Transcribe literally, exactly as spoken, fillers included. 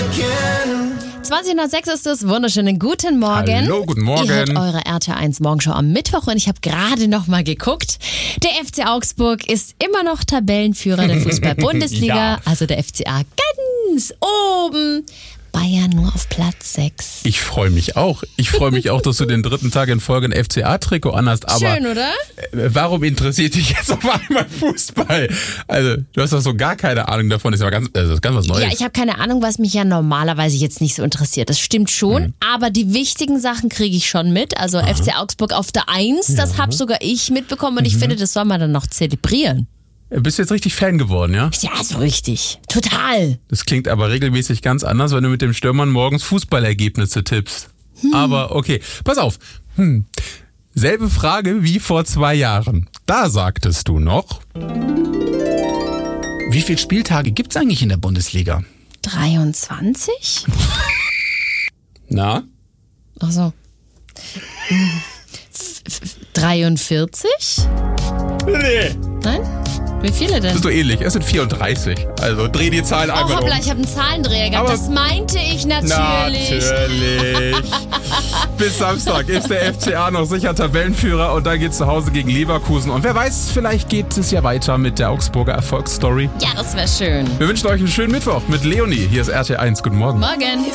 zwanzig nach sechs ist es. Wunderschönen guten Morgen. Hallo, guten Morgen. Ihr hört eure R T L eins Morgenshow am Mittwoch und ich habe gerade noch mal geguckt. Der F C Augsburg ist immer noch Tabellenführer der Fußball-Bundesliga. Ja. Also der F C A ganz oben. Bayern nur auf Platz sechs. Ich freue mich auch. Ich freue mich auch, dass du den dritten Tag in Folge ein F C A-Trikot anhast. Aber schön, oder? Äh, warum interessiert dich jetzt auf einmal Fußball? Also, du hast doch so gar keine Ahnung davon. Das ist aber ganz, also das ist ganz was Neues. Ja, ich habe keine Ahnung, was mich ja normalerweise jetzt nicht so interessiert. Das stimmt schon, mhm. aber die wichtigen Sachen kriege ich schon mit. Also Aha. F C Augsburg auf der Eins, das ja. habe sogar ich mitbekommen und mhm. ich finde, das soll man dann noch zelebrieren. Bist du jetzt richtig Fan geworden, ja? Ja, so richtig. Total. Das klingt aber regelmäßig ganz anders, wenn du mit dem Stürmern morgens Fußballergebnisse tippst. Hm. Aber okay, pass auf. Hm. Selbe Frage wie vor zwei Jahren. Da sagtest du noch... Wie viele Spieltage gibt's eigentlich in der Bundesliga? dreiundzwanzig? Na? Ach so. dreiundvierzig? Nee. Nein? Wie viele denn? Das ist doch ähnlich. Es sind vierunddreißig. Also dreh die Zahlen oh, einfach hoppla, um. ich habe einen Zahlendreher gehabt. Aber das meinte ich natürlich. Natürlich. Bis Samstag ist der F C A noch sicher Tabellenführer und dann geht's zu Hause gegen Leverkusen. Und wer weiß, vielleicht geht es ja weiter mit der Augsburger Erfolgsstory. Ja, das wäre schön. Wir wünschen euch einen schönen Mittwoch mit Leonie. Hier ist R T L eins. Guten Morgen. Morgen.